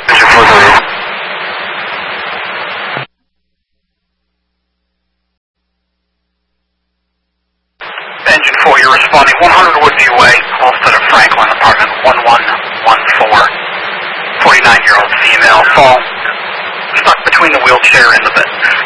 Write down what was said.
Engine 4, go ahead. Engine 4, you're responding 100 Woodview Way, Halstead of Franklin, apartment 1114. 49-year-old female, fall stuck between the wheelchair and the bed.